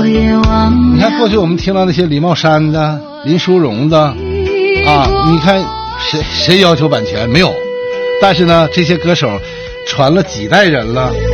你看过去我们听到那些李茂山的、林淑荣的啊，你看谁要求版权没有？但是呢，这些歌手传了几代人了，